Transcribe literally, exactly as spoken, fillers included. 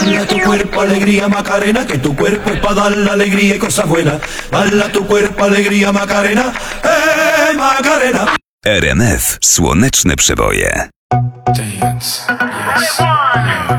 Bala tu cuerpo, alegría, Macarena, que tu cuerpo es para dar la alegría y cosas buenas. Bala tu cuerpo, alegría, Macarena, eh, Macarena. R M F Słoneczne Przeboje. Dance, yes.